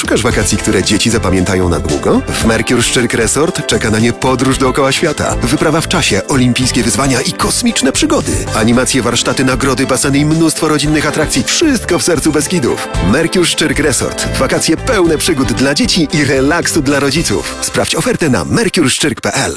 Szukasz wakacji, które dzieci zapamiętają na długo? W Mercure Szczyrk Resort czeka na nie podróż dookoła świata, wyprawa w czasie, olimpijskie wyzwania i kosmiczne przygody. Animacje, warsztaty, nagrody, baseny i mnóstwo rodzinnych atrakcji. Wszystko w sercu Beskidów. Mercure Szczyrk Resort. Wakacje pełne przygód dla dzieci i relaksu dla rodziców. Sprawdź ofertę na mercureszczyrk.pl.